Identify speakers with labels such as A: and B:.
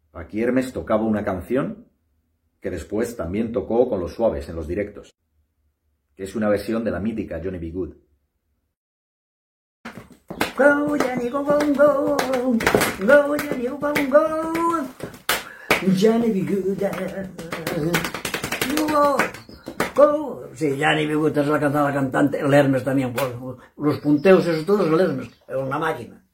A: Aquí Hermes tocaba una canción que después también tocó con los Suaves en los directos, que es una versión de la mítica Johnny B. Good.
B: Go, Johnny, go, go, go. Go, Johnny, go, go, go. Johnny B. Good. Go, go. Sí, Johnny B. Good es la cantante, el Hermes también. Los punteos esos todos, el Hermes, era una máquina.